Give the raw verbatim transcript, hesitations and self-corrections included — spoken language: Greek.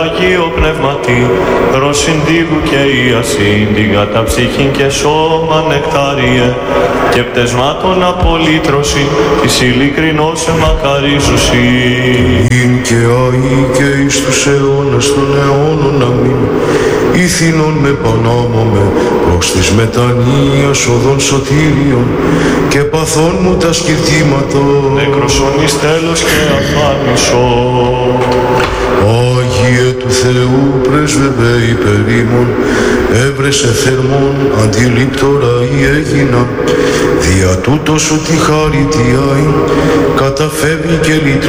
Αγίο Πνευματί, ροσυντίγου και ιασύν, την καταψυχήν και σώμα νεκτάριε, και πτεσμάτων απολύτρωση, της ειλικρινώς εμακαρίζουσι. Ειν και αεί και εις τους αιώνας των αιώνων αμήν, ηθινόν με πανάμαμε, προς της μετανοίας οδών σωτήριων, και παθών μου τα σκυρτήματα. Νεκροσονής τέλος και αφάνισον. Άγιε του Θεού πρέσβευε υπερ ημών, έβρεσε θερμόν αντιλήπτορα η έγινα, δια τούτος ότι χάρη τι άη, καταφεύγει και λειτουργεί.